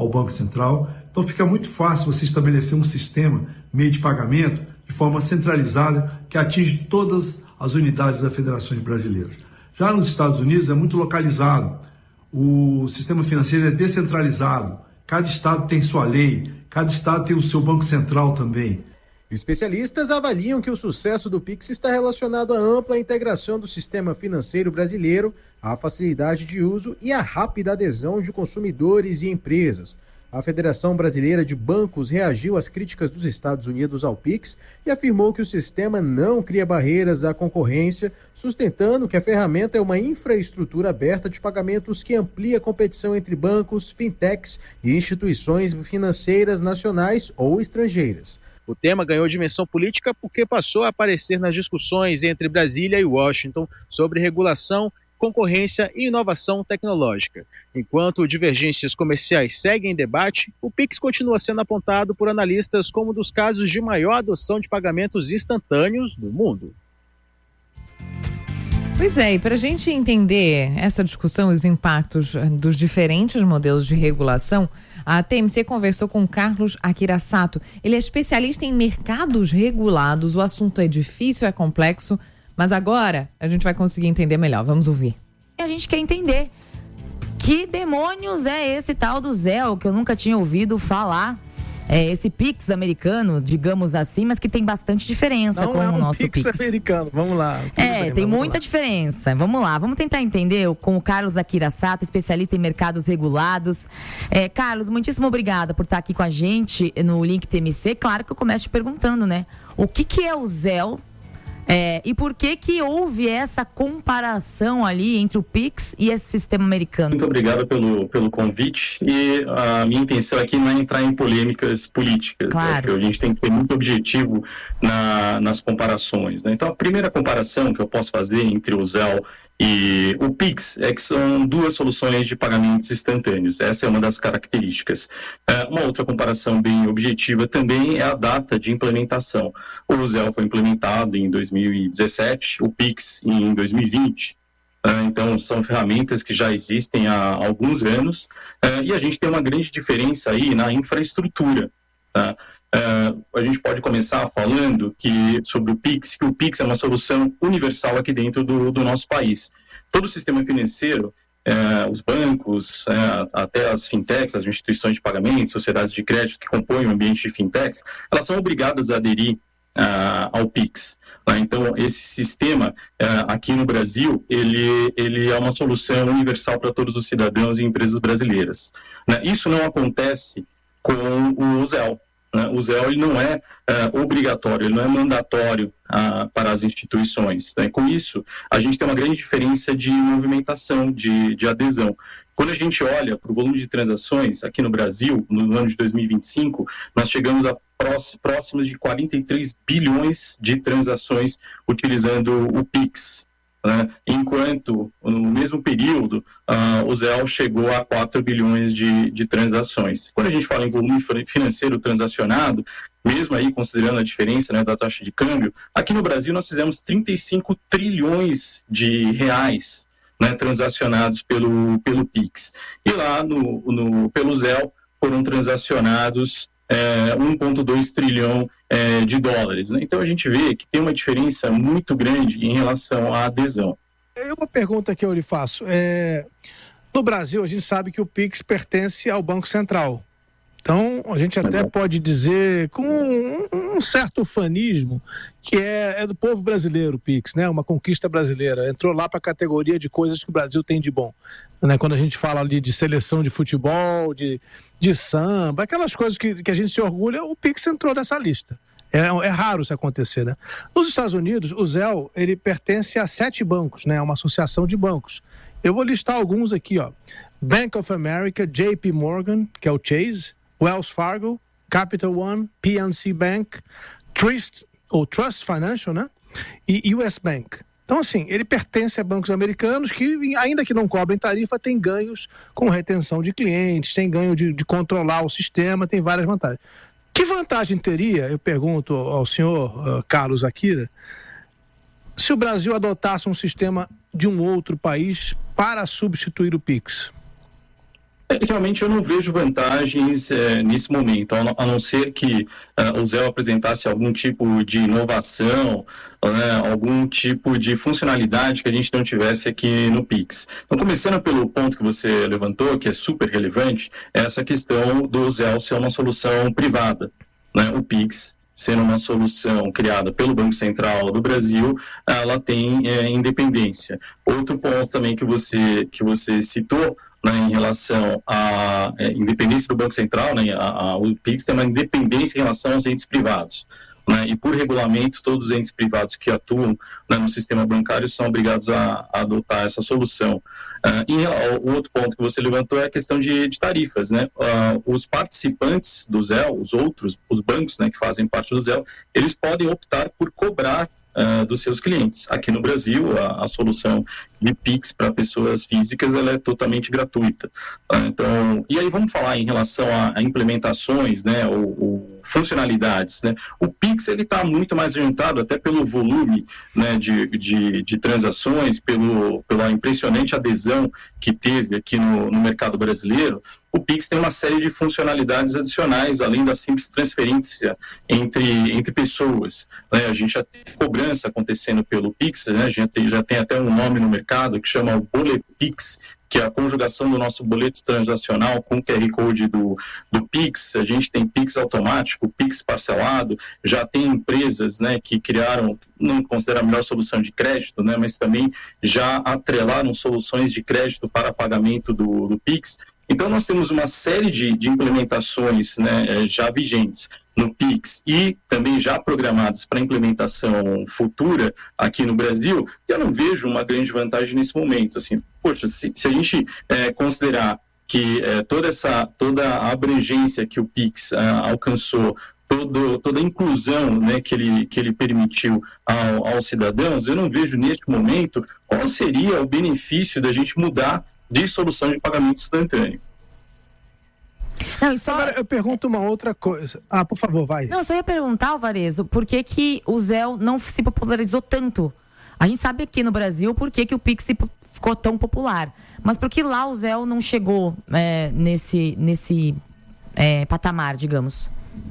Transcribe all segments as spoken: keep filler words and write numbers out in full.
ao Banco Central. Então fica muito fácil você estabelecer um sistema, meio de pagamento, de forma centralizada, que atinge todas as unidades das federações brasileiras. Já nos Estados Unidos é muito localizado, o sistema financeiro é descentralizado, cada estado tem sua lei, cada estado tem o seu Banco Central também. Especialistas avaliam que o sucesso do Pix está relacionado à ampla integração do sistema financeiro brasileiro, à facilidade de uso e à rápida adesão de consumidores e empresas. A Federação Brasileira de Bancos reagiu às críticas dos Estados Unidos ao Pix e afirmou que o sistema não cria barreiras à concorrência, sustentando que a ferramenta é uma infraestrutura aberta de pagamentos que amplia a competição entre bancos, fintechs e instituições financeiras nacionais ou estrangeiras. O tema ganhou dimensão política porque passou a aparecer nas discussões entre Brasília e Washington sobre regulação, concorrência e inovação tecnológica. Enquanto divergências comerciais seguem em debate, o Pix continua sendo apontado por analistas como um dos casos de maior adoção de pagamentos instantâneos do mundo. Pois é, e para a gente entender essa discussão e os impactos dos diferentes modelos de regulação, a T M C conversou com Carlos Akirasato. Ele é especialista em mercados regulados. O assunto é difícil, é complexo, mas agora a gente vai conseguir entender melhor. Vamos ouvir. A gente quer entender que demônios é esse tal do Zelle, que eu nunca tinha ouvido falar. É esse Pix americano, digamos assim, mas que tem bastante diferença Não com é um o nosso Pix. Pix americano, vamos lá. É, bem, tem vamos muita lá. diferença. Vamos lá, vamos tentar entender com o Carlos Akirasato, especialista em mercados regulados. É, Carlos, muitíssimo obrigada por estar aqui com a gente no Link T M C. Claro que eu começo te perguntando, né? O que, que é o Zelle? É, e por que que houve essa comparação ali entre o Pix e esse sistema americano? Muito obrigado pelo, pelo convite, e a minha intenção aqui não é entrar em polêmicas políticas, claro. Né? A gente tem que ter muito objetivo na, nas comparações, né? Então a primeira comparação que eu posso fazer entre o Zelle e o Pix é que são duas soluções de pagamentos instantâneos. Essa é uma das características. Uma outra comparação bem objetiva também é a data de implementação. O Zelle foi implementado em dois mil e dezessete, o Pix em dois mil e vinte. Então, são ferramentas que já existem há alguns anos, e a gente tem uma grande diferença aí na infraestrutura, tá? Uh, a gente pode começar falando que, sobre o Pix, que o Pix é uma solução universal aqui dentro do, do nosso país. Todo o sistema financeiro, uh, os bancos, uh, até as fintechs, as instituições de pagamento, sociedades de crédito que compõem o ambiente de fintechs, elas são obrigadas a aderir uh, ao Pix. Né? Então, esse sistema uh, aqui no Brasil, ele, ele é uma solução universal para todos os cidadãos e empresas brasileiras. Né? Isso não acontece com o Zelle. O Zelle ele não é uh, obrigatório, ele não é mandatório uh, para as instituições. Né? Com isso, a gente tem uma grande diferença de movimentação, de, de adesão. Quando a gente olha para o volume de transações aqui no Brasil, no ano de dois mil e vinte e cinco, nós chegamos a próximos de quarenta e três bilhões de transações utilizando o Pix. Né? Enquanto, no mesmo período, uh, o Zelle chegou a quatro bilhões de, de transações. Quando a gente fala em volume financeiro transacionado, mesmo aí considerando a diferença, né, da taxa de câmbio, aqui no Brasil nós fizemos trinta e cinco trilhões de reais, né, transacionados pelo, pelo Pix. E lá, no, no, pelo Zelle, foram transacionados É, um vírgula dois trilhão é, de dólares. Né? Então a gente vê que tem uma diferença muito grande em relação à adesão. É uma pergunta que eu lhe faço. É, no Brasil, a gente sabe que o Pix pertence ao Banco Central. Então, a gente até pode dizer, com um, um certo ufanismo, que é, é do povo brasileiro o Pix, né? Uma conquista brasileira. Entrou lá para a categoria de coisas que o Brasil tem de bom. Né? Quando a gente fala ali de seleção de futebol, de, de samba, aquelas coisas que, que a gente se orgulha, o Pix entrou nessa lista. É, é raro isso acontecer, né? Nos Estados Unidos, o Zelle, ele pertence a sete bancos, né? Uma associação de bancos. Eu vou listar alguns aqui, ó. Bank of America, J P Morgan, que é o Chase, Wells Fargo, Capital One, P N C Bank, Trust, ou Trust Financial, né? E U S Bank. Então, assim, ele pertence a bancos americanos que, ainda que não cobrem tarifa, tem ganhos com retenção de clientes, tem ganho de, de controlar o sistema, tem várias vantagens. Que vantagem teria, eu pergunto ao senhor uh, Carlos Akira, se o Brasil adotasse um sistema de um outro país para substituir o Pix? Realmente eu não vejo vantagens é, nesse momento, a não ser que uh, o Zelle apresentasse algum tipo de inovação, né, algum tipo de funcionalidade que a gente não tivesse aqui no Pix. Então, começando pelo ponto que você levantou, que é super relevante, é essa questão do Zelle ser uma solução privada, né? O Pix, sendo uma solução criada pelo Banco Central do Brasil, ela tem é, independência. Outro ponto também que você, que você citou, né, em relação à é, independência do Banco Central, né, a, a, o Pix tem uma independência em relação aos entes privados. Né, e por regulamento, todos os entes privados que atuam, né, no sistema bancário são obrigados a, a adotar essa solução. Uh, e o outro ponto que você levantou é a questão de, de tarifas. Né? Uh, os participantes do Zelle, os outros, os bancos, né, que fazem parte do Zelle, eles podem optar por cobrar Uh, dos seus clientes. Aqui no Brasil, a, a solução de Pix para pessoas físicas, ela é totalmente gratuita. Uh, então, e aí vamos falar em relação a, a implementações, né, ou, ou funcionalidades, né? O Pix, ele está muito mais orientado até pelo volume, né, de, de, de transações, pelo, pela impressionante adesão que teve aqui no, no mercado brasileiro. O Pix tem uma série de funcionalidades adicionais, além da simples transferência entre, entre pessoas. Né? A gente já tem cobrança acontecendo pelo Pix, né? A gente tem, já tem até um nome no mercado que chama o BolePix, que é a conjugação do nosso boleto transacional com o Q R Code do, do Pix. A gente tem Pix automático, Pix parcelado, já tem empresas, né, que criaram, não considero a melhor solução de crédito, né, mas também já atrelaram soluções de crédito para pagamento do, do Pix. Então, nós temos uma série de, de implementações, né, já vigentes no Pix e também já programadas para implementação futura aqui no Brasil, que eu não vejo uma grande vantagem nesse momento. Assim, poxa, se, se a gente é, considerar que é, toda essa toda a abrangência que o Pix é, alcançou, todo, toda a inclusão, né, que, ele, que ele permitiu ao, aos cidadãos, eu não vejo neste momento qual seria o benefício da gente mudar de solução de pagamento instantâneo. Não, só... Agora eu pergunto uma outra coisa. Ah, por favor, vai. Não, só ia perguntar, Alvarezo, por que que o Zelle não se popularizou tanto? A gente sabe aqui no Brasil por que que o Pix ficou tão popular. Mas por que lá o Zelle não chegou é, nesse, nesse é, patamar, digamos?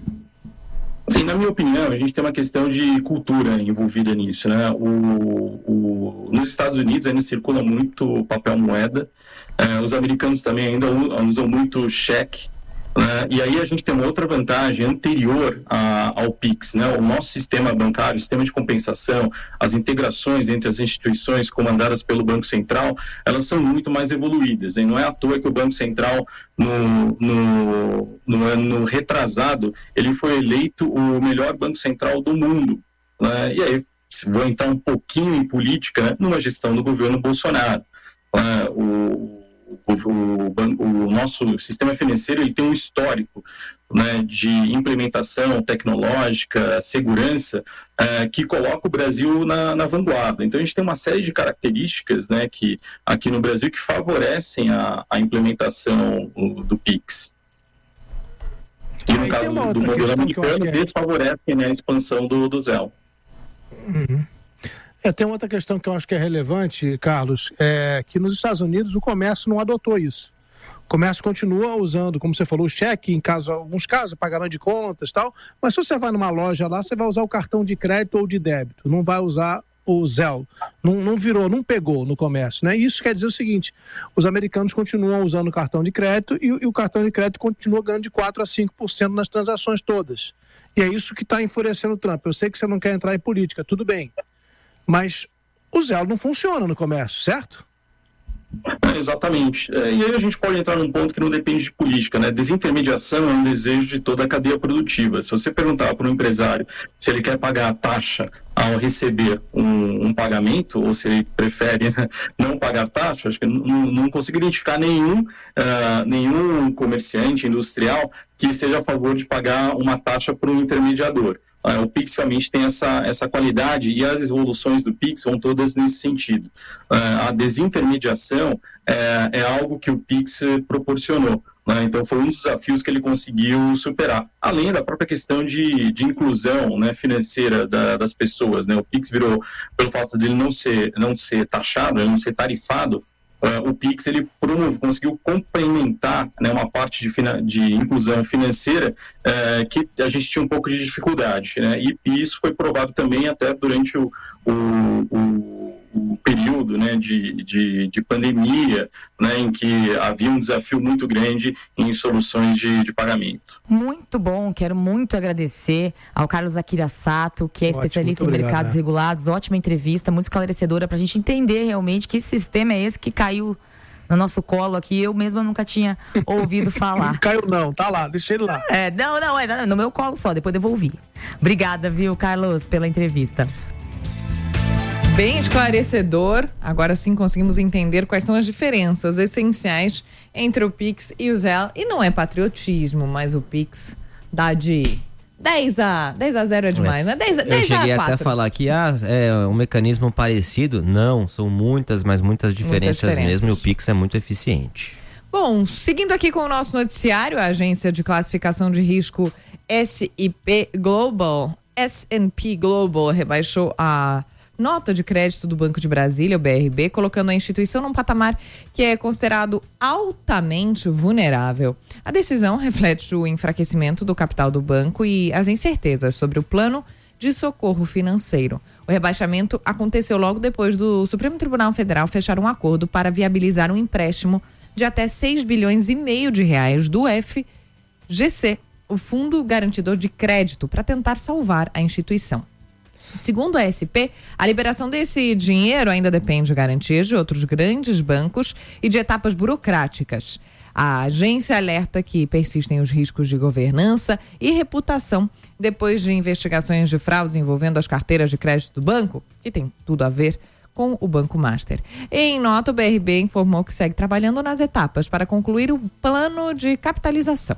Sim, na minha opinião, a gente tem uma questão de cultura envolvida nisso, né? O, o, nos Estados Unidos ainda circula muito papel moeda, eh, os americanos também ainda usam muito cheque, né? E aí a gente tem uma outra vantagem anterior a, ao Pix, né? O nosso sistema bancário, o sistema de compensação, as integrações entre as instituições comandadas pelo Banco Central, elas são muito mais evoluídas, hein? Não é à toa que o Banco Central, no, no, no ano retrasado, ele foi eleito o melhor Banco Central do mundo, né? E aí, vou entrar um pouquinho em política, né? Numa gestão do governo Bolsonaro. Né? O O, o, o nosso sistema financeiro, ele tem um histórico, né, de implementação tecnológica, segurança, é, que coloca o Brasil na, na vanguarda. Então, a gente tem uma série de características, né, que, aqui no Brasil que favorecem a, a implementação do, do Pix. E no caso do, do modelo americano, é... desfavorecem, né, a expansão do, do Zelle. Uhum. É, tem outra questão que eu acho que é relevante, Carlos, é que nos Estados Unidos o comércio não adotou isso. O comércio continua usando, como você falou, o cheque, em caso, alguns casos, pagamento de contas e tal, mas se você vai numa loja lá, você vai usar o cartão de crédito ou de débito, não vai usar o Zelle. Não, não virou, não pegou no comércio, né? Isso quer dizer o seguinte, os americanos continuam usando o cartão de crédito e, e o cartão de crédito continua ganhando de quatro a cinco por cento nas transações todas. E é isso que está enfurecendo o Trump. Eu sei que você não quer entrar em política, tudo bem. Mas o Zelle não funciona no comércio, certo? É, exatamente. É, e aí a gente pode entrar num ponto que não depende de política, né? Desintermediação é um desejo de toda a cadeia produtiva. Se você perguntar para um empresário se ele quer pagar a taxa ao receber um, um pagamento, ou se ele prefere, né, não pagar taxa, acho que não, não consigo identificar nenhum, uh, nenhum comerciante industrial que seja a favor de pagar uma taxa para um intermediador. Uh, o Pix realmente tem essa, essa qualidade e as evoluções do Pix vão todas nesse sentido. Uh, a desintermediação é, é algo que o Pix proporcionou, né? Então foi um dos desafios que ele conseguiu superar, além da própria questão de, de inclusão, né, financeira da, das pessoas, né? O Pix virou, pelo fato dele não ser, não ser taxado, ele não ser tarifado, uh, o Pix ele promove, conseguiu complementar, né, uma parte de, de inclusão financeira uh, que a gente tinha um pouco de dificuldade, né? E, e isso foi provado também até durante o, o, o, o período, né, de, de, de pandemia, né, em que havia um desafio muito grande em soluções de, de pagamento. Muito bom, quero muito agradecer ao Carlos Akira Sato, que é Ótimo, especialista em obrigado, mercados né? regulados. Ótima entrevista, muito esclarecedora para a gente entender realmente que sistema é esse que caiu no nosso colo aqui. Eu mesma nunca tinha ouvido falar. Caiu não, tá lá, deixa ele lá. É, não, não, é no meu colo só, depois devolvi. Obrigada, viu, Carlos, pela entrevista. Bem esclarecedor. Agora sim conseguimos entender quais são as diferenças essenciais entre o Pix e o Zelle. E não é patriotismo, mas o Pix dá de dez a zero é demais, né? dez, Eu dez cheguei a até a falar que ah, é um mecanismo parecido. Não, são muitas, mas muitas diferenças, muitas diferenças mesmo. E o Pix é muito eficiente. Bom, seguindo aqui com o nosso noticiário, a agência de classificação de risco S e P Global, S and P Global, rebaixou a nota de crédito do Banco de Brasília, o B R B, colocando a instituição num patamar que é considerado altamente vulnerável. A decisão reflete o enfraquecimento do capital do banco e as incertezas sobre o plano de socorro financeiro. O rebaixamento aconteceu logo depois do Supremo Tribunal Federal fechar um acordo para viabilizar um empréstimo de até seis bilhões e meio de reais do F G C, o Fundo Garantidor de Crédito, para tentar salvar a instituição. Segundo a S P, a liberação desse dinheiro ainda depende de garantias de outros grandes bancos e de etapas burocráticas. A agência alerta que persistem os riscos de governança e reputação depois de investigações de fraudes envolvendo as carteiras de crédito do banco, que tem tudo a ver com o Banco Master. Em nota, o B R B informou que segue trabalhando nas etapas para concluir o plano de capitalização.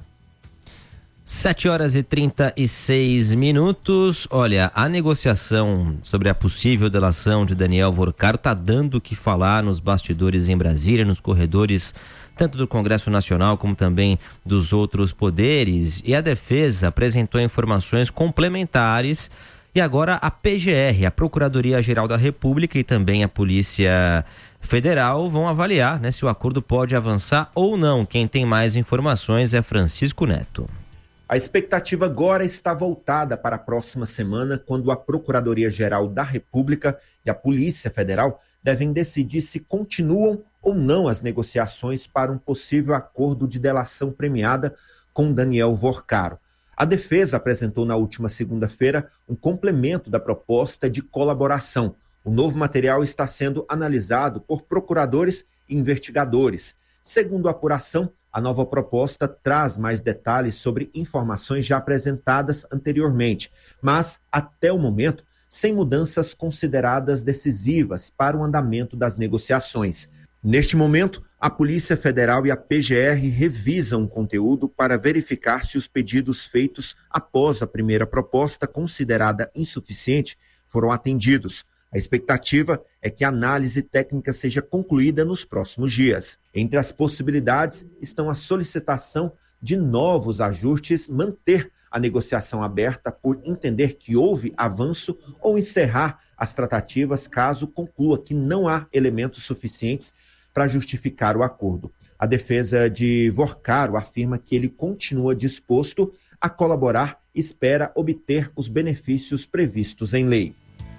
sete horas e trinta e seis minutos. Olha, a negociação sobre a possível delação de Daniel Vorcaro está dando o que falar nos bastidores em Brasília, nos corredores tanto do Congresso Nacional como também dos outros poderes. E a defesa apresentou informações complementares. E agora a P G R, a Procuradoria-Geral da República e também a Polícia Federal vão avaliar, né, se o acordo pode avançar ou não. Quem tem mais informações é Francisco Neto. A expectativa agora está voltada para a próxima semana, quando a Procuradoria-Geral da República e a Polícia Federal devem decidir se continuam ou não as negociações para um possível acordo de delação premiada com Daniel Vorcaro. A defesa apresentou na última segunda-feira um complemento da proposta de colaboração. O novo material está sendo analisado por procuradores e investigadores. Segundo a apuração, a nova proposta traz mais detalhes sobre informações já apresentadas anteriormente, mas, até o momento, sem mudanças consideradas decisivas para o andamento das negociações. Neste momento, a Polícia Federal e a P G R revisam o conteúdo para verificar se os pedidos feitos após a primeira proposta, considerada insuficiente, foram atendidos. A expectativa é que a análise técnica seja concluída nos próximos dias. Entre as possibilidades estão a solicitação de novos ajustes, manter a negociação aberta por entender que houve avanço ou encerrar as tratativas caso conclua que não há elementos suficientes para justificar o acordo. A defesa de Vorcaro afirma que ele continua disposto a colaborar e espera obter os benefícios previstos em lei.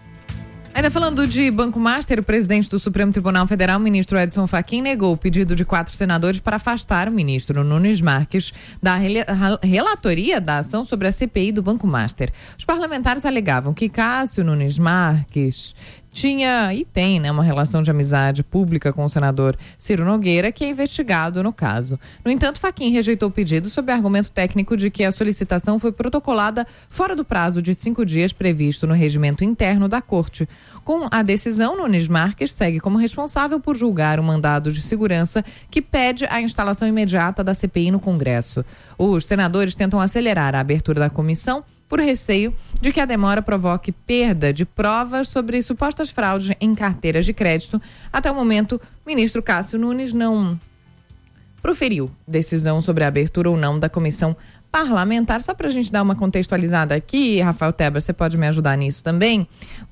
Ainda falando de Banco Master, o presidente do Supremo Tribunal Federal, o ministro Edson Fachin, negou o pedido de quatro senadores para afastar o ministro Nunes Marques da relatoria da ação sobre a C P I do Banco Master. Os parlamentares alegavam que Cássio Nunes Marques tinha e tem, né, uma relação de amizade pública com o senador Ciro Nogueira, que é investigado no caso. No entanto, Fachin rejeitou o pedido sob argumento técnico de que a solicitação foi protocolada fora do prazo de cinco dias previsto no regimento interno da Corte. Com a decisão, Nunes Marques segue como responsável por julgar o mandado de segurança que pede a instalação imediata da C P I no Congresso. Os senadores tentam acelerar a abertura da comissão por receio de que a demora provoque perda de provas sobre supostas fraudes em carteiras de crédito. Até o momento, o ministro Cássio Nunes não proferiu decisão sobre a abertura ou não da comissão parlamentar. Só para a gente dar uma contextualizada aqui, Rafael Tebas, você pode me ajudar nisso também.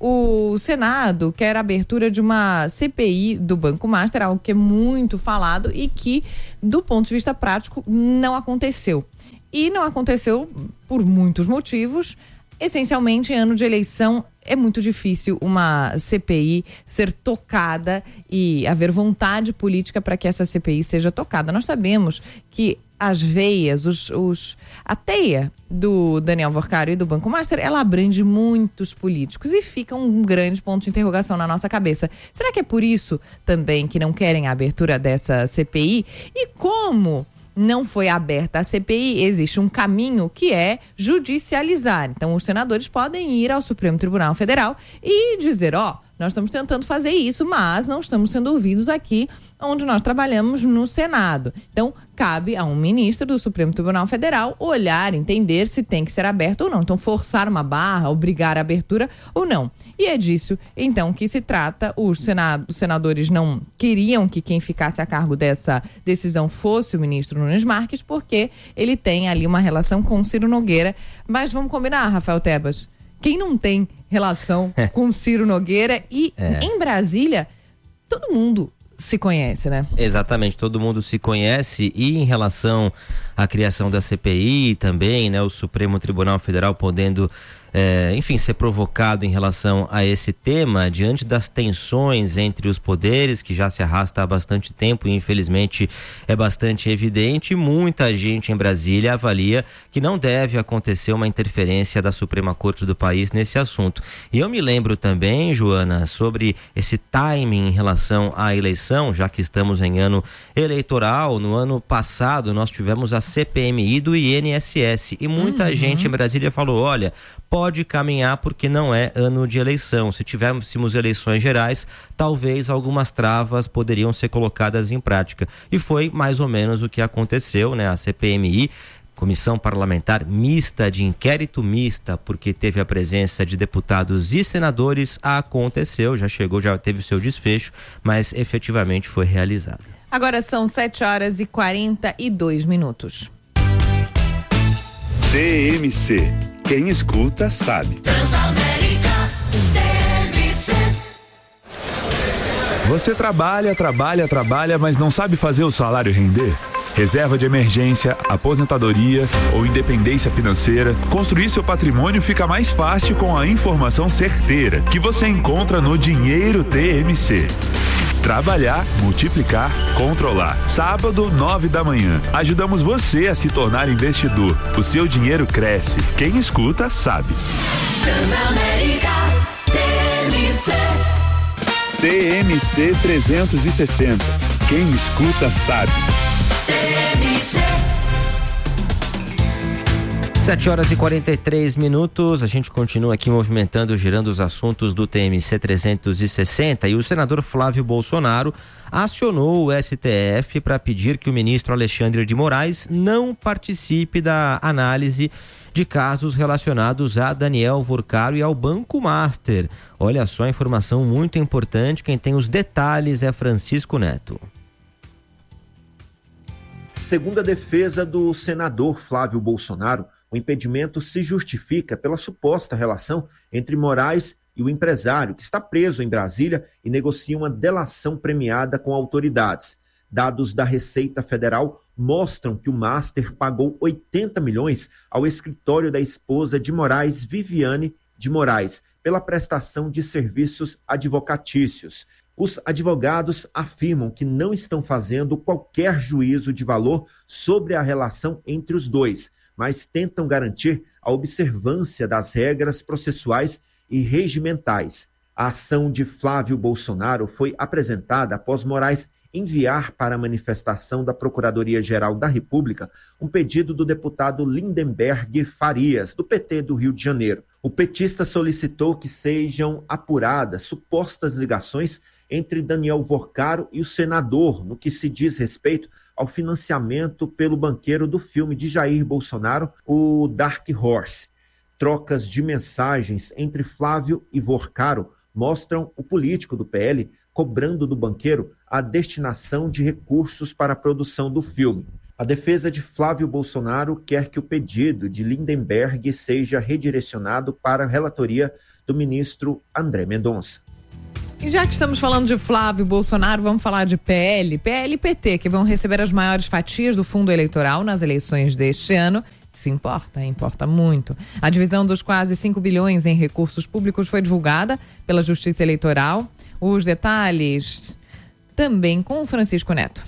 O Senado quer a abertura de uma C P I do Banco Master, algo que é muito falado e que, do ponto de vista prático, não aconteceu. E não aconteceu por muitos motivos. Essencialmente, em ano de eleição, é muito difícil uma C P I ser tocada e haver vontade política para que essa C P I seja tocada. Nós sabemos que as veias, os, os, a teia do Daniel Workário e do Banco Master, ela abrange muitos políticos e fica um grande ponto de interrogação na nossa cabeça. Será que é por isso também que não querem a abertura dessa C P I? E como não foi aberta a C P I, existe um caminho que é judicializar. Então, os senadores podem ir ao Supremo Tribunal Federal e dizer, ó, oh, nós estamos tentando fazer isso, mas não estamos sendo ouvidos aqui onde nós trabalhamos no Senado. Então, cabe a um ministro do Supremo Tribunal Federal olhar, entender se tem que ser aberto ou não. Então, forçar uma barra, obrigar a abertura ou não. E é disso, então, que se trata. Os, senado, os senadores não queriam que quem ficasse a cargo dessa decisão fosse o ministro Nunes Marques, porque ele tem ali uma relação com Ciro Nogueira. Mas vamos combinar, Rafael Tebas? Quem não tem relação com Ciro Nogueira e é. em Brasília, todo mundo se conhece, né? Exatamente, todo mundo se conhece. E em relação à criação da C P I também, né, o Supremo Tribunal Federal podendo É, enfim, ser provocado em relação a esse tema, diante das tensões entre os poderes, que já se arrasta há bastante tempo e infelizmente é bastante evidente. Muita gente em Brasília avalia que não deve acontecer uma interferência da Suprema Corte do país nesse assunto. E eu me lembro também, Joana, sobre esse timing em relação à eleição, já que estamos em ano eleitoral. No ano passado nós tivemos a C P M I do I N S S e muita uhum. gente em Brasília falou, olha, pode caminhar porque não é ano de eleição. Se tivéssemos eleições gerais, talvez algumas travas poderiam ser colocadas em prática. E foi mais ou menos o que aconteceu, né? A C P M I, Comissão Parlamentar Mista de Inquérito Mista, porque teve a presença de deputados e senadores, aconteceu, já chegou, já teve o seu desfecho, mas efetivamente foi realizado. Agora são sete horas e quarenta e dois minutos. T M C. Quem escuta sabe. Transamérica T M C. Você trabalha, trabalha, trabalha, mas não sabe fazer o salário render? Reserva de emergência, aposentadoria ou independência financeira, construir seu patrimônio fica mais fácil com a informação certeira que você encontra no Dinheiro T M C. Trabalhar, multiplicar, controlar. Sábado, nove da manhã. Ajudamos você a se tornar investidor. O seu dinheiro cresce. Quem escuta, sabe. Transamérica T M C. T M C trezentos e sessenta. Quem escuta, sabe. T M C. sete horas e quarenta e três minutos, a gente continua aqui movimentando, girando os assuntos do T M C trezentos e sessenta, e o senador Flávio Bolsonaro acionou o S T F para pedir que o ministro Alexandre de Moraes não participe da análise de casos relacionados a Daniel Workário e ao Banco Master. Olha só, informação muito importante, quem tem os detalhes é Francisco Neto. Segundo a defesa do senador Flávio Bolsonaro, o impedimento se justifica pela suposta relação entre Moraes e o empresário, que está preso em Brasília e negocia uma delação premiada com autoridades. Dados da Receita Federal mostram que o Master pagou oitenta milhões ao escritório da esposa de Moraes, Viviane de Moraes, pela prestação de serviços advocatícios. Os advogados afirmam que não estão fazendo qualquer juízo de valor sobre a relação entre os dois, mas tentam garantir a observância das regras processuais e regimentais. A ação de Flávio Bolsonaro foi apresentada após Moraes enviar para a manifestação da Procuradoria-Geral da República um pedido do deputado Lindenberg Farias, do P T do Rio de Janeiro. O petista solicitou que sejam apuradas supostas ligações entre Daniel Workário e o senador, no que se diz respeito ao financiamento pelo banqueiro do filme de Jair Bolsonaro, o Dark Horse. Trocas de mensagens entre Flávio e Workário mostram o político do P L cobrando do banqueiro a destinação de recursos para a produção do filme. A defesa de Flávio Bolsonaro quer que o pedido de Lindenberg seja redirecionado para a relatoria do ministro André Mendonça. E já que estamos falando de Flávio Bolsonaro, vamos falar de P L, P L e P T, que vão receber as maiores fatias do fundo eleitoral nas eleições deste ano. Isso importa, importa muito. A divisão dos quase cinco bilhões em recursos públicos foi divulgada pela Justiça Eleitoral. Os detalhes também com o Francisco Neto.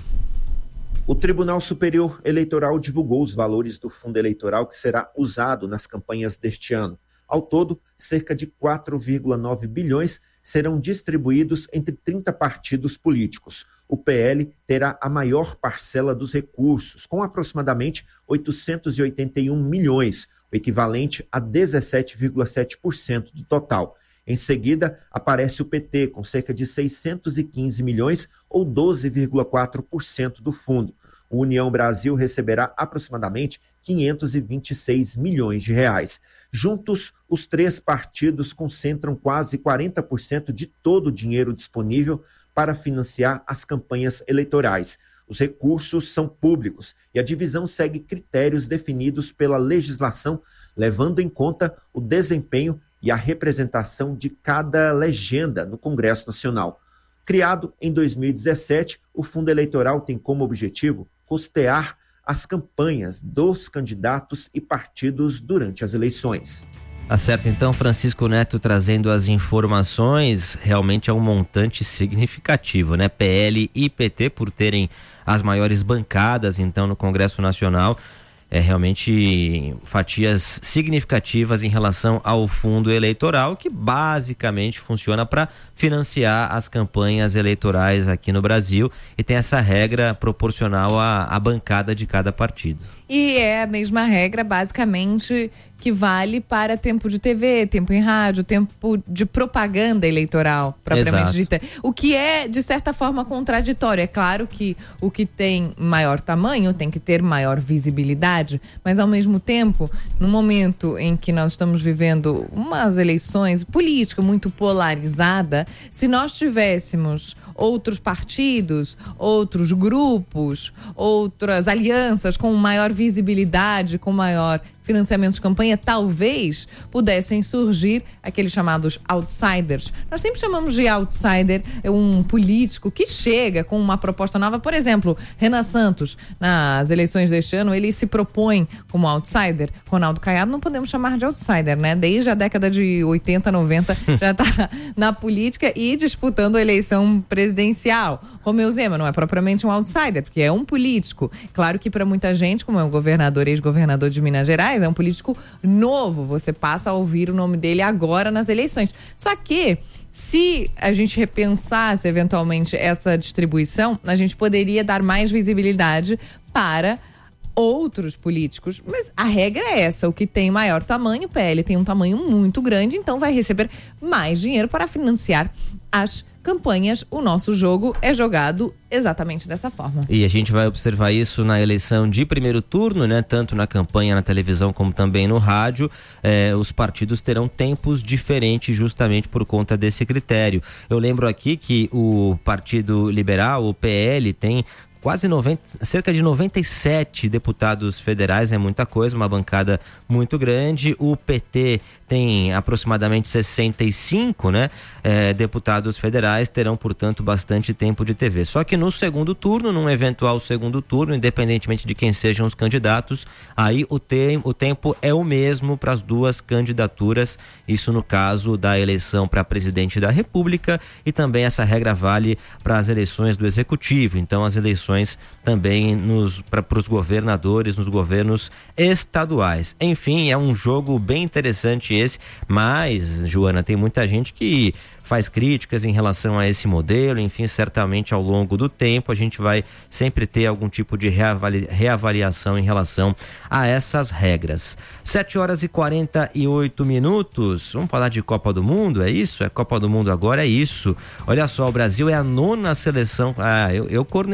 O Tribunal Superior Eleitoral divulgou os valores do fundo eleitoral que será usado nas campanhas deste ano. Ao todo, cerca de quatro vírgula nove bilhões serão distribuídos entre trinta partidos políticos. O P L terá a maior parcela dos recursos, com aproximadamente oitocentos e oitenta e um milhões, o equivalente a dezessete vírgula sete por cento do total. Em seguida, aparece o P T, com cerca de seiscentos e quinze milhões, ou doze vírgula quatro por cento do fundo. O União Brasil receberá aproximadamente quinhentos e vinte e seis milhões de reais. Juntos, os três partidos concentram quase quarenta por cento de todo o dinheiro disponível para financiar as campanhas eleitorais. Os recursos são públicos e a divisão segue critérios definidos pela legislação, levando em conta o desempenho e a representação de cada legenda no Congresso Nacional. Criado em dois mil e dezessete, o Fundo Eleitoral tem como objetivo custear as campanhas dos candidatos e partidos durante as eleições. Tá certo, então, Francisco Neto trazendo as informações. Realmente é um montante significativo, né? P L e P T, por terem as maiores bancadas, então, no Congresso Nacional, é realmente fatias significativas em relação ao fundo eleitoral, que basicamente funciona para financiar as campanhas eleitorais aqui no Brasil e tem essa regra proporcional à, à bancada de cada partido. E é a mesma regra, basicamente, que vale para tempo de T V, tempo em rádio, tempo de propaganda eleitoral, propriamente dita. O que é, de certa forma, contraditório. É claro que o que tem maior tamanho tem que ter maior visibilidade, mas, ao mesmo tempo, no momento em que nós estamos vivendo umas eleições política muito polarizada, se nós tivéssemos outros partidos, outros grupos, outras alianças com maior visibilidade, com maior financiamento de campanha, talvez pudessem surgir aqueles chamados outsiders. Nós sempre chamamos de outsider um político que chega com uma proposta nova. Por exemplo, Renan Santos, nas eleições deste ano, ele se propõe como outsider. Ronaldo Caiado não podemos chamar de outsider, né? Desde a década de oitenta, noventa já está na política e disputando a eleição presidencial. Romeu Zema não é propriamente um outsider, porque é um político. Claro que para muita gente, como é um governador, ex-governador de Minas Gerais, é um político novo, você passa a ouvir o nome dele agora nas eleições. Só que, se a gente repensasse eventualmente essa distribuição, a gente poderia dar mais visibilidade para outros políticos. Mas a regra é essa, o que tem maior tamanho, o P L tem um tamanho muito grande, então vai receber mais dinheiro para financiar as campanhas. O nosso jogo é jogado exatamente dessa forma. E a gente vai observar isso na eleição de primeiro turno, né? Tanto na campanha, na televisão, como também no rádio. Eh, os partidos terão tempos diferentes justamente por conta desse critério. Eu lembro aqui que o Partido Liberal, o P L, tem quase noventa, cerca de noventa e sete deputados federais, é muita coisa, uma bancada muito grande. O P T tem aproximadamente sessenta e cinco, né? É, deputados federais terão, portanto, bastante tempo de T V. Só que no segundo turno, num eventual segundo turno, independentemente de quem sejam os candidatos, aí o, te- o tempo é o mesmo para as duas candidaturas. Isso no caso da eleição para presidente da República, e também essa regra vale para as eleições do Executivo. Então, as eleições também para os governadores, nos governos estaduais. Enfim, é um jogo bem interessante esse, mas, Joana, tem muita gente que faz críticas em relação a esse modelo. Enfim, certamente ao longo do tempo a gente vai sempre ter algum tipo de reavali- reavaliação em relação a essas regras. sete horas e quarenta e oito minutos. Vamos falar de Copa do Mundo, é isso? É Copa do Mundo agora, é isso. Olha só, o Brasil é a nona seleção. Ah, eu, eu cornetei,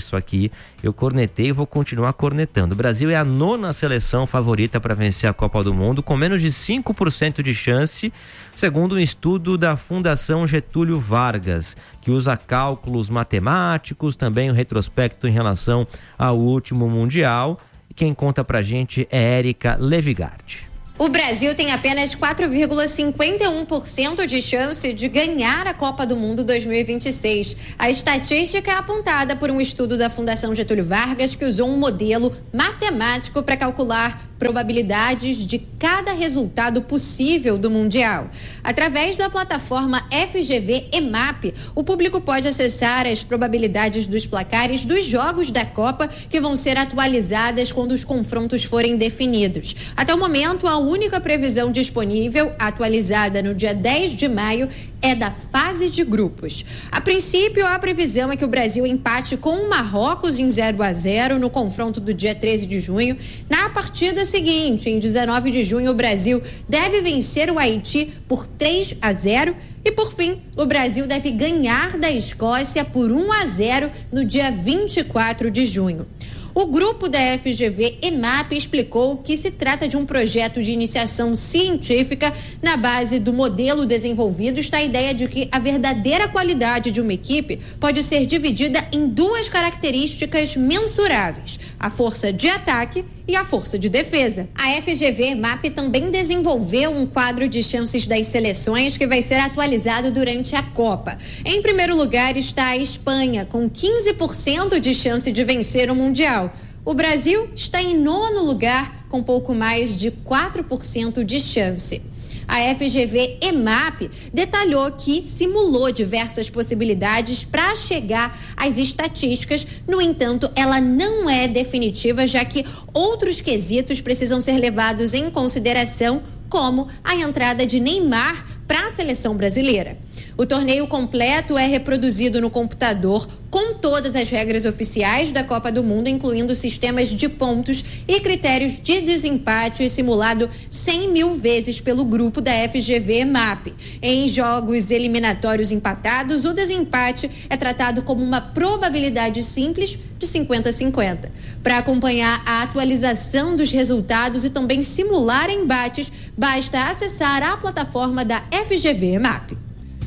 começo aqui, eu cornetei e vou continuar cornetando. O Brasil é a nona seleção favorita para vencer a Copa do Mundo, com menos de cinco por cento de chance, segundo um estudo da Fundação Getúlio Vargas, que usa cálculos matemáticos, também um retrospecto em relação ao último Mundial. E quem conta pra gente é Érica Levigard. O Brasil tem apenas quatro vírgula cinquenta e um por cento de chance de ganhar a Copa do Mundo dois mil e vinte e seis. A estatística é apontada por um estudo da Fundação Getúlio Vargas, que usou um modelo matemático para calcular probabilidades de cada resultado possível do Mundial. Através da plataforma F G V E M A P, o público pode acessar as probabilidades dos placares dos jogos da Copa, que vão ser atualizadas quando os confrontos forem definidos. Até o momento, a única previsão disponível, atualizada no dia dez de maio, é da fase de grupos. A princípio, a previsão é que o Brasil empate com o Marrocos em zero a zero no confronto do dia treze de junho. Na partida seguinte, em dezenove de junho, o Brasil deve vencer o Haiti por três a zero. E, por fim, o Brasil deve ganhar da Escócia por um a zero no dia vinte e quatro de junho. O grupo da F G V E M A P explicou que se trata de um projeto de iniciação científica. Na base do modelo desenvolvido está a ideia de que a verdadeira qualidade de uma equipe pode ser dividida em duas características mensuráveis: a força de ataque e a força de defesa. A F G V E M A P também desenvolveu um quadro de chances das seleções que vai ser atualizado durante a Copa. Em primeiro lugar está a Espanha, com quinze por cento de chance de vencer o Mundial. O Brasil está em nono lugar, com pouco mais de quatro por cento de chance. A F G V E M A P detalhou que simulou diversas possibilidades para chegar às estatísticas. No entanto, ela não é definitiva, já que outros quesitos precisam ser levados em consideração, como a entrada de Neymar para a seleção brasileira. O torneio completo é reproduzido no computador com todas as regras oficiais da Copa do Mundo, incluindo sistemas de pontos e critérios de desempate, e simulado cem mil vezes pelo grupo da F G V E M A P. Em jogos eliminatórios empatados, o desempate é tratado como uma probabilidade simples de cinquenta a cinquenta. Para acompanhar a atualização dos resultados e também simular embates, basta acessar a plataforma da F G V E M A P.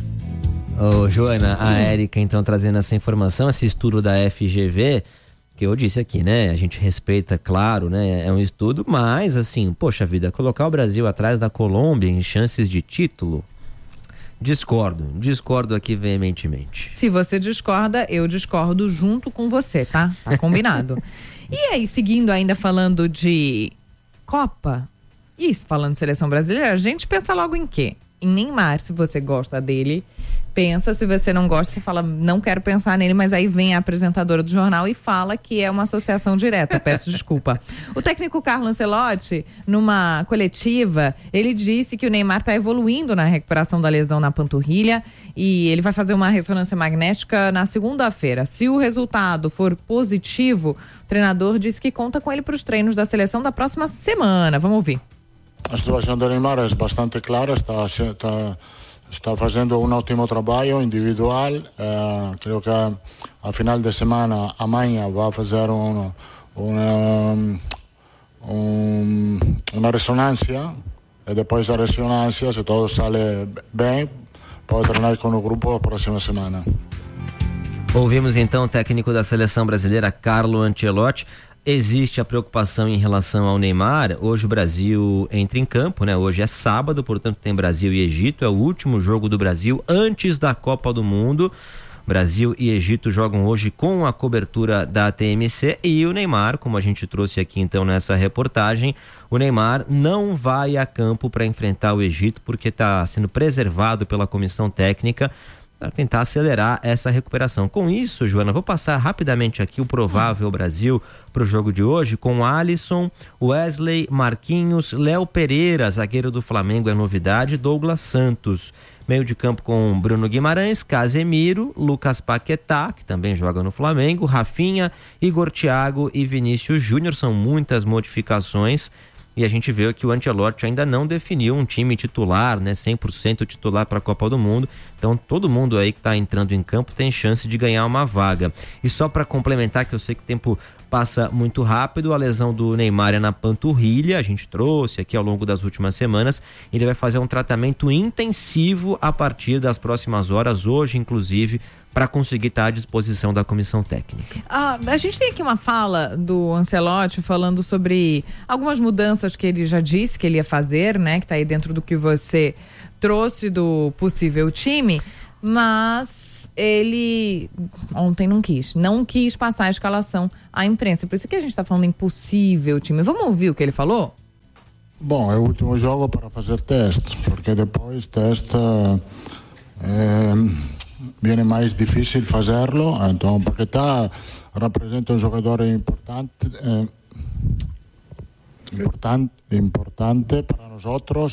Ô, Joana, a Érica então trazendo essa informação, esse estudo da F G V, que eu disse aqui, né? A gente respeita, claro, né? É um estudo, mas assim, poxa vida, colocar o Brasil atrás da Colômbia em chances de título, discordo, discordo aqui veementemente. Se você discorda, eu discordo junto com você, tá? Tá combinado. E aí, seguindo ainda falando de Copa e falando de seleção brasileira, a gente pensa logo em quê? Em Neymar, se você gosta dele, pensa. Se você não gosta, você fala, não quero pensar nele, mas aí vem a apresentadora do jornal e fala que é uma associação direta. Peço desculpa. O técnico Carlo Ancelotti, numa coletiva, ele disse que o Neymar está evoluindo na recuperação da lesão na panturrilha e ele vai fazer uma ressonância magnética na segunda-feira. Se o resultado for positivo, o treinador disse que conta com ele para os treinos da seleção da próxima semana. Vamos ouvir. A situação do Neymar é bastante clara, está, está, está fazendo um ótimo trabalho individual. Eh, creio que a final de semana, amanhã, vai fazer um, um, um, uma ressonância e depois da ressonância, se tudo sai bem, pode treinar com o grupo a próxima semana. Ouvimos então o técnico da seleção brasileira, Carlo Ancelotti. Existe a preocupação em relação ao Neymar. Hoje o Brasil entra em campo, né? Hoje é sábado, portanto tem Brasil e Egito. É o último jogo do Brasil antes da Copa do Mundo. Brasil e Egito jogam hoje com a cobertura da T M C e o Neymar, como a gente trouxe aqui então nessa reportagem, o Neymar não vai a campo para enfrentar o Egito porque está sendo preservado pela comissão técnica para tentar acelerar essa recuperação. Com isso, Joana, vou passar rapidamente aqui o provável Brasil para o jogo de hoje, com Alisson, Wesley, Marquinhos, Léo Pereira, zagueiro do Flamengo é novidade, Douglas Santos. Meio de campo com Bruno Guimarães, Casemiro, Lucas Paquetá, que também joga no Flamengo, Rafinha, Igor Thiago e Vinícius Júnior. São muitas modificações. e a gente vê que o Ancelotti ainda não definiu um time titular, né, cem por cento titular para a Copa do Mundo. Então todo mundo aí que está entrando em campo tem chance de ganhar uma vaga. E só para complementar, que eu sei que o tempo passa muito rápido, a lesão do Neymar é na panturrilha, a gente trouxe aqui ao longo das últimas semanas. Ele vai fazer um tratamento intensivo a partir das próximas horas, hoje inclusive, para conseguir estar à disposição da comissão técnica. Ah, a gente tem aqui uma fala do Ancelotti falando sobre algumas mudanças que ele já disse que ele ia fazer, né? Que está aí dentro do que você trouxe do possível time, mas ele ontem não quis, não quis passar a escalação à imprensa. Por isso que a gente está falando em possível time. Vamos ouvir o que ele falou? Bom, é o último jogo para fazer teste, porque depois teste é, viene mais difícil fazerlo. Então, Paquetá representa um jogador importante, eh, importante, importante para nós,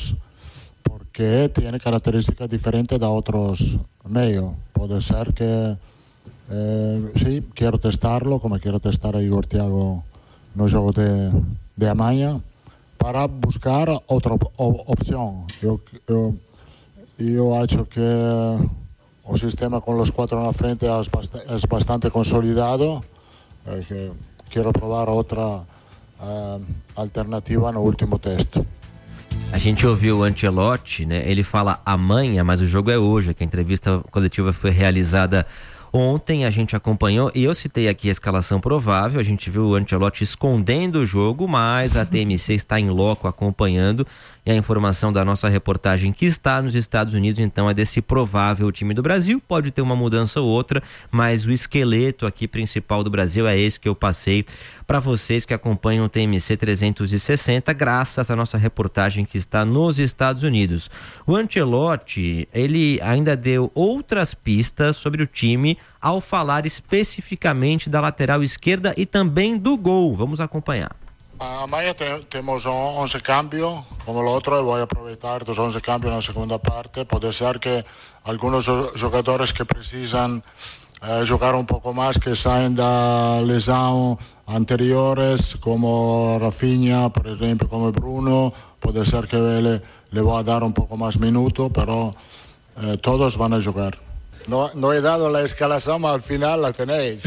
porque tem características diferentes de outros meios. Pode ser que, eh, sim, quero testarlo, como quero testar a Igor Thiago no jogo de, de amanhã, para buscar outra opção. Eu, eu, eu acho que o sistema com os quatro na frente é bastante, é bastante consolidado. É que quero provar outra uh, alternativa no último teste. A gente ouviu o Ancelotti, né? Ele fala amanhã, mas o jogo é hoje, que a entrevista coletiva foi realizada ontem, a gente acompanhou e eu citei aqui a escalação provável. A gente viu o Ancelotti escondendo o jogo, mas a T M C está em loco acompanhando, e a informação da nossa reportagem que está nos Estados Unidos, então, é desse provável time do Brasil. Pode ter uma mudança ou outra, mas o esqueleto aqui principal do Brasil é esse que eu passei para vocês que acompanham o T M C trezentos e sessenta, graças à nossa reportagem que está nos Estados Unidos. O Ancelotti, ele ainda deu outras pistas sobre o time ao falar especificamente da lateral esquerda e também do gol. Vamos acompanhar. Amanhã temos onze cambios, como o outro, e vou aproveitar dos onze cambios na segunda parte. Pode ser que alguns jogadores que precisam eh, jogar um pouco mais, que saem da lesão anteriores, como Rafinha, por exemplo, como Bruno, pode ser que ele le vou dar um pouco mais minutos, mas eh, todos vão a jogar. No, no he dado la escalación, mas al final la tenéis.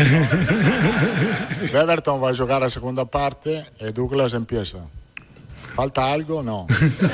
Everton vai jogar a segunda parte e Douglas empieza. Falta algo? Não.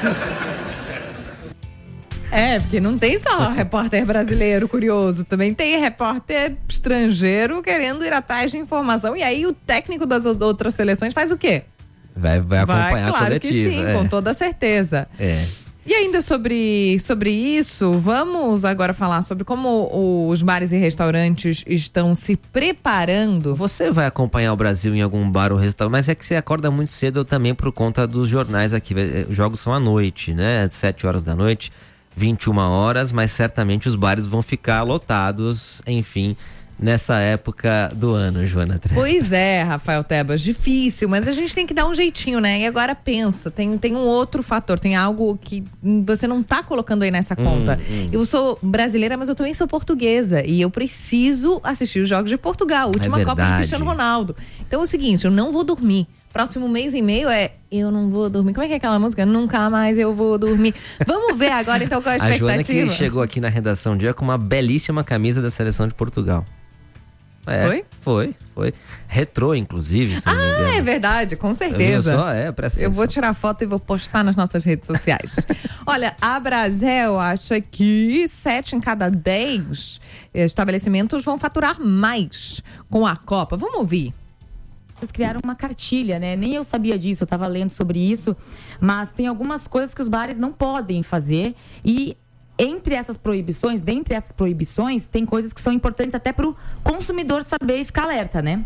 É, porque não tem só repórter brasileiro curioso, também tem repórter estrangeiro querendo ir atrás de informação. E aí o técnico das outras seleções faz o quê? Vai, vai acompanhar vai, a claro coletiva. Que sim, é. com toda certeza. É. E ainda sobre, sobre isso, vamos agora falar sobre como os bares e restaurantes estão se preparando. Você vai acompanhar o Brasil em algum bar ou restaurante, mas é que você acorda muito cedo também por conta dos jornais aqui. Os jogos são à noite, né? sete horas da noite, vinte e uma horas, mas certamente os bares vão ficar lotados, enfim, nessa época do ano, Joana Treva. Pois é, Rafael Tebas, difícil, mas a gente tem que dar um jeitinho, né? E agora pensa, tem, tem um outro fator, tem algo que você não tá colocando aí nessa conta. Hum, hum. Eu sou brasileira, mas eu também sou portuguesa e eu preciso assistir os jogos de Portugal, última é Copa de Cristiano Ronaldo. Então é o seguinte, eu não vou dormir. Próximo mês e meio é eu não vou dormir. Como é que é aquela música? Nunca mais eu vou dormir. Vamos ver agora então qual é a expectativa. A Joana que chegou aqui na redação dia com uma belíssima camisa da seleção de Portugal. É, foi? Foi, foi. Retrô, inclusive, se não me engano. Ah, é verdade, com certeza. Eu só, é, presta Eu atenção. vou tirar foto e vou postar nas nossas redes sociais. Olha, a Brasel acha que sete em cada dez estabelecimentos vão faturar mais com a Copa. Vamos ouvir. Eles criaram uma cartilha, né? Nem eu sabia disso, eu estava lendo sobre isso, mas tem algumas coisas que os bares não podem fazer e entre essas proibições, dentre essas proibições, tem coisas que são importantes até para o consumidor saber e ficar alerta, né?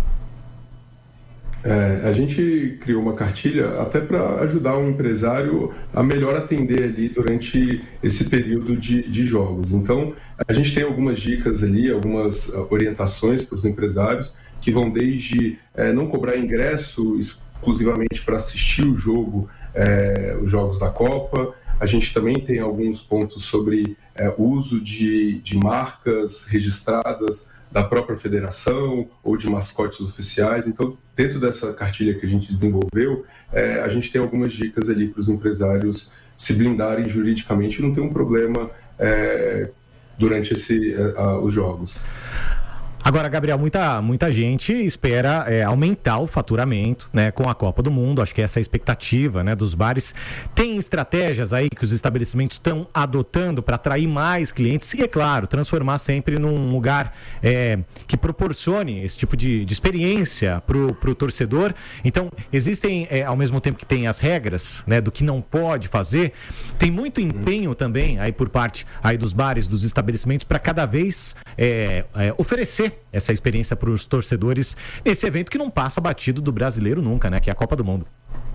É, a gente criou uma cartilha até para ajudar o empresário a melhor atender ali durante esse período de, de jogos. Então, a gente tem algumas dicas ali, algumas orientações para os empresários que vão desde é, não cobrar ingresso exclusivamente para assistir o jogo, é, os jogos da Copa. A gente também tem alguns pontos sobre é, uso de, de marcas registradas da própria federação ou de mascotes oficiais. Então, dentro dessa cartilha que a gente desenvolveu, é, a gente tem algumas dicas ali para os empresários se blindarem juridicamente e não ter um problema é, durante esse, uh, os jogos. Agora, Gabriel, muita, muita gente espera é, aumentar o faturamento, né, com a Copa do Mundo. Acho que essa é a expectativa, né, dos bares. Tem estratégias aí que os estabelecimentos estão adotando para atrair mais clientes e, é claro, transformar sempre num lugar é, que proporcione esse tipo de, de experiência para o torcedor. Então, existem, é, ao mesmo tempo que tem as regras, né, do que não pode fazer, tem muito empenho também aí por parte aí dos bares, dos estabelecimentos, para cada vez é, é, oferecer essa experiência para os torcedores nesse evento que não passa batido do brasileiro nunca, né? Que é a Copa do Mundo.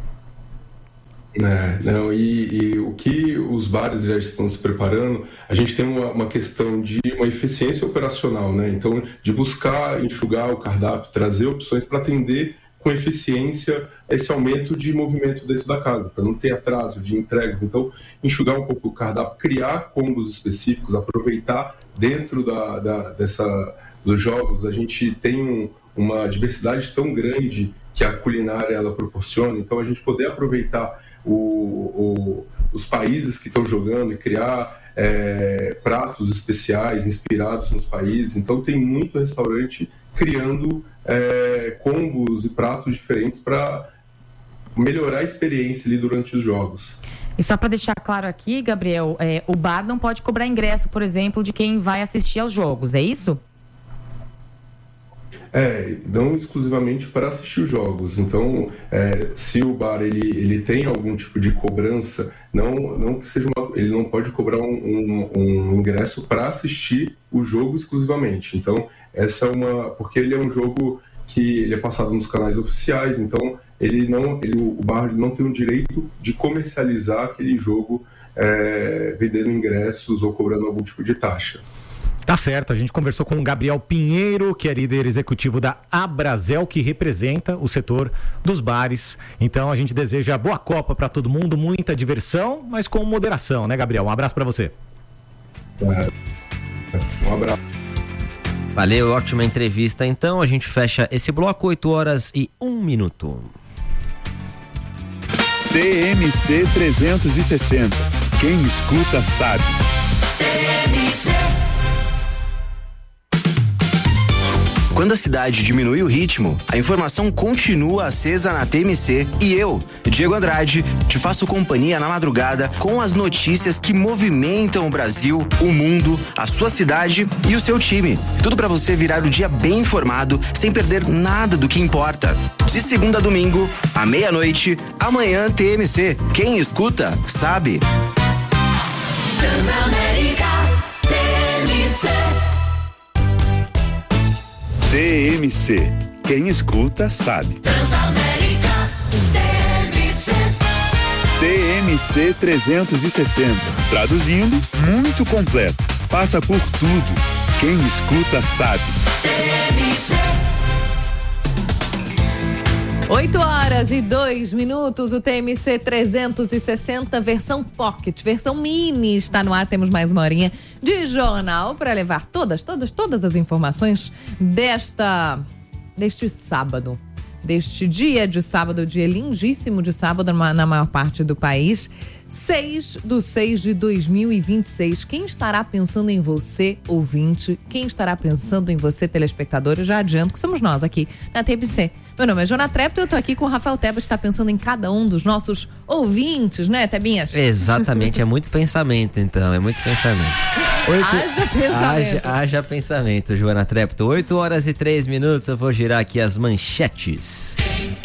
É, não, e, e o que os bares já estão se preparando, a gente tem uma, uma questão de uma eficiência operacional, né? Então, de buscar enxugar o cardápio, trazer opções para atender com eficiência esse aumento de movimento dentro da casa, para não ter atraso de entregas. Então, enxugar um pouco o cardápio, criar combos específicos, aproveitar dentro da, da, dessa... dos jogos, a gente tem um, uma diversidade tão grande que a culinária ela proporciona, então a gente poder aproveitar o, o, os países que estão jogando e criar é, pratos especiais inspirados nos países. Então tem muito restaurante criando é, combos e pratos diferentes para melhorar a experiência ali durante os jogos. E só para deixar claro aqui, Gabriel, é, o bar não pode cobrar ingresso, por exemplo, de quem vai assistir aos jogos, é isso? É, não exclusivamente para assistir os jogos. Então, é, se o bar ele, ele tem algum tipo de cobrança, não, não que seja uma, ele não pode cobrar um, um, um ingresso para assistir o jogo exclusivamente. Então, essa é uma, porque ele é um jogo que ele é passado nos canais oficiais. Então, ele não, ele, o bar não tem o direito de comercializar aquele jogo, é, vendendo ingressos ou cobrando algum tipo de taxa. Tá certo, a gente conversou com o Gabriel Pinheiro, que é líder executivo da Abrazel, que representa o setor dos bares. Então a gente deseja boa Copa para todo mundo, muita diversão, mas com moderação, né, Gabriel? Um abraço para você. Um abraço. Valeu, ótima entrevista. Então a gente fecha esse bloco, oito horas e um minuto. T M C trezentos e sessenta. Quem escuta sabe. T M C. Quando a cidade diminui o ritmo, a informação continua acesa na T M C e eu, Diego Andrade, te faço companhia na madrugada com as notícias que movimentam o Brasil, o mundo, a sua cidade e o seu time. Tudo para você virar o dia bem informado, sem perder nada do que importa. De segunda a domingo, à meia-noite, amanhã T M C. Quem escuta, sabe. Transamérica, T M C. T M C. Quem escuta sabe. Transamérica, T M C. T M C trezentos e sessenta. Traduzindo, muito completo. Passa por tudo. Quem escuta sabe. T M C. oito horas e dois minutos, o T M C trezentos e sessenta, versão Pocket, versão mini, está no ar. Temos mais uma horinha de jornal para levar todas, todas, todas as informações desta, deste sábado, deste dia de sábado, dia lindíssimo de sábado na, na maior parte do país. seis de seis de dois mil e vinte e seis. Quem estará pensando em você, ouvinte? Quem estará pensando em você, telespectador? Eu já adianto que somos nós aqui na T M C. Meu nome é Jona Trepto e eu tô aqui com o Rafael Tebas, que está pensando em cada um dos nossos ouvintes, né, Tebinhas? Exatamente, é muito pensamento, então, é muito pensamento. Oito... Haja pensamento. Haja, haja pensamento, Joana Trepto. oito horas e três minutos, eu vou girar aqui as manchetes.